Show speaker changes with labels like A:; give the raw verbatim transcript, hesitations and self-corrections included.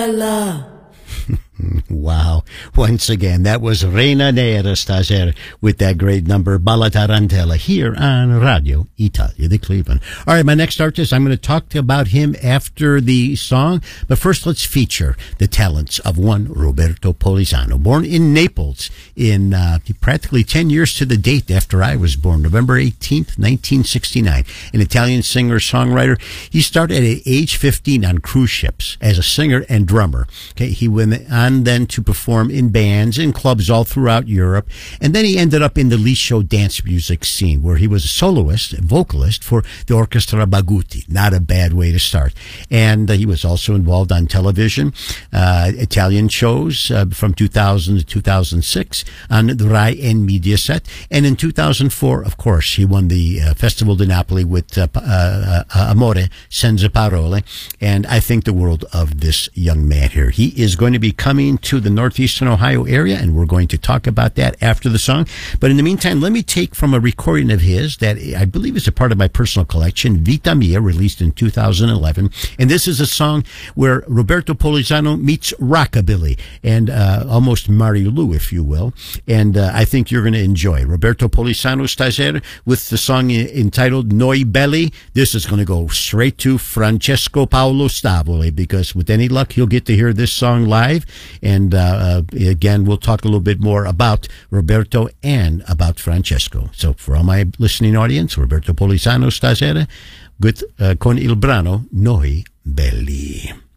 A: Wow. Once again, that was Reina Nera Stazer with that great number, Balla Tarantella, here on Radio Italia de Cleveland. All right, my next artist, I'm going to talk about him after the song, but first let's feature the talents of one Roberto Polizano, born in Naples in uh, practically ten years to the date after I was born, November eighteenth, nineteen sixty-nine. An Italian singer-songwriter. He started at age fifteen on cruise ships as a singer and drummer. Okay, he went on then to perform in bands in clubs all throughout Europe, and then he ended up in the Liscio dance music scene, where he was a soloist, a vocalist for the Orchestra Bagutti. Not a bad way to start. And uh, he was also involved on television, uh, Italian shows uh, from two thousand to two thousand six on the Rai and Mediaset. And in two thousand four, of course, he won the uh, Festival di Napoli with uh, uh, uh, Amore Senza Parole. And I think the world of this young man here. He is going to be coming to the northeastern Ohio area, and we're going to talk about that after the song. But in the meantime, let me take from a recording of his that I believe is a part of my personal collection, Vita Mia, released in two thousand eleven. And this is a song where Roberto Polizano meets rockabilly and uh, almost Marilu, if you will. And uh, I think you're going to enjoy Roberto Polizano Stazer with the song entitled Noi Belli. This is going to go straight to Francesco Paolo Stavoli, because with any luck, he'll get to hear this song live. And uh, uh, again, we'll talk a little bit more about Roberto and about Francesco. So for all my listening audience, Roberto Polizano stasera with, uh, con il brano Noi Belli.